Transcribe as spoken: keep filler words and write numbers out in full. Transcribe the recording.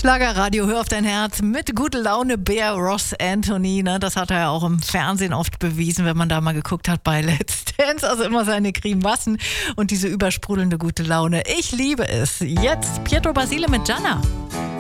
Schlagerradio, hör auf dein Herz mit gute Laune, Bär Ross Anthony, ne? Das hat er ja auch im Fernsehen oft bewiesen, wenn man da mal geguckt hat bei Let's Dance. Also immer seine Grimassen und diese übersprudelnde gute Laune. Ich liebe es. Jetzt Pietro Basile mit Gianna.